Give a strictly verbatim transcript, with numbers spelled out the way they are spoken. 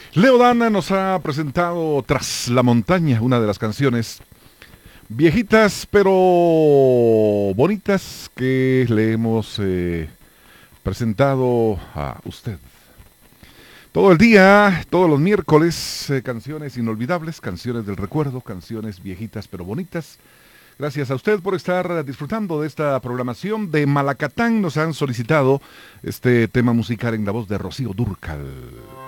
Leo Dana nos ha presentado Tras la montaña, una de las canciones viejitas pero bonitas que le hemos eh, presentado a usted. Todo el día, todos los miércoles, eh, canciones inolvidables, canciones del recuerdo, canciones viejitas pero bonitas. Gracias a usted por estar disfrutando de esta programación. De Malacatán nos han solicitado este tema musical en la voz de Rocío Dúrcal.